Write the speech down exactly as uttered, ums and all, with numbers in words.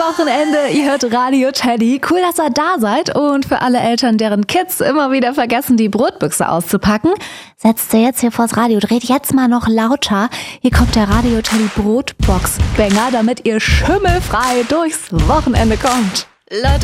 Wochenende. Ihr hört Radio Teddy. Cool, dass ihr da seid. Und für alle Eltern, deren Kids immer wieder vergessen, die Brotbüchse auszupacken, setzt ihr jetzt hier vors Radio. Dreht jetzt mal noch lauter. Hier kommt der Radio Teddy Brotbox-Banger, damit ihr schimmelfrei durchs Wochenende kommt. Leute,